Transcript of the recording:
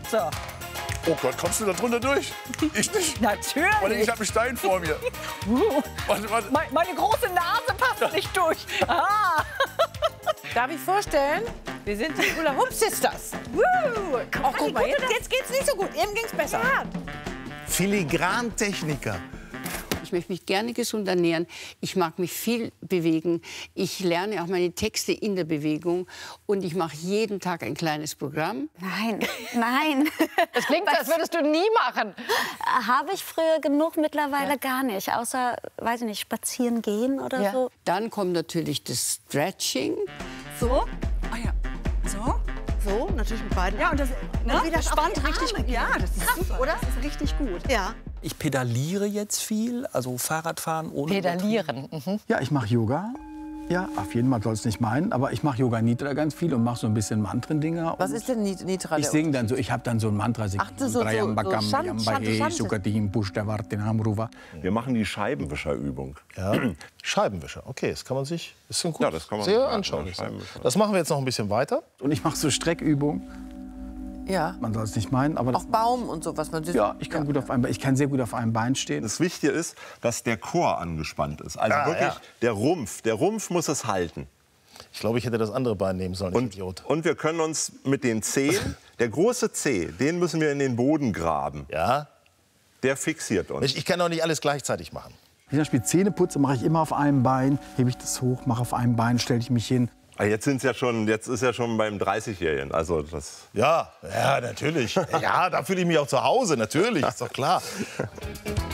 So. Oh Gott, kommst du da drunter durch? Ich nicht. Natürlich. Warte, ich habe einen Stein vor mir. Warte. Meine große Nase passt nicht durch. Ah. Darf ich vorstellen? Wir sind die Hula Hoop Sisters. Oh, guck mal, jetzt geht's nicht so gut. Eben ging's besser. Ja. Filigrantechniker. Ich möchte mich gerne gesund ernähren. Ich mag mich viel bewegen. Ich lerne auch meine Texte in der Bewegung. Und ich mache jeden Tag ein kleines Programm. Nein, nein. Das klingt, als würdest du nie machen. Habe ich früher genug, mittlerweile gar nicht. Außer, weiß ich nicht, spazieren gehen oder so. Dann kommt natürlich das Stretching. So? Ah ja. So? So, natürlich mit beiden. Ja, und das, ne? wieder das spannt richtig gut. Ja, das ist Krass, super, oder? Das ist richtig gut. Ja. Ich pedaliere jetzt viel, also Fahrradfahren ohne Pedalieren. Mhm. Ja, ich mache Yoga. Ja, auf jeden Fall soll es nicht meinen, aber ich mache Yoga Nidra ganz viel und mache so ein bisschen Mantren-Dinger. Was ist denn Nidra? Ich singe dann so, ich habe dann so ein Mantra. Ach, so Wir machen die Scheibenwischerübung. Ja, Scheibenwischer. Okay, das kann man sich, ist ein gut, Ja, das kann man sehr machen, anschaulich. Scheibenwischer. Das machen wir jetzt noch ein bisschen weiter. Und ich mache so Streckübungen. Ja. Man soll es nicht meinen, aber Auch Baum und so, was man sieht. ja, ich kann gut auf einem, ich kann sehr gut auf einem Bein stehen. Das Wichtige ist, dass der Chor angespannt ist. Also wirklich der Rumpf muss es halten. Ich glaube, ich hätte das andere Bein nehmen sollen, ich Idiot. Und wir können uns mit den Zehen, der große Zeh, den müssen wir in den Boden graben. Ja. Der fixiert uns. Ich kann doch nicht alles gleichzeitig machen. Wenn ich zum Beispiel Zähne putze, mache ich immer auf einem Bein, hebe ich das hoch, mache auf einem Bein, stelle ich mich hin. Jetzt ist ja schon beim 30-Jährigen. Also das Ja, natürlich. Ja, da fühle ich mich auch zu Hause, natürlich, ist doch klar.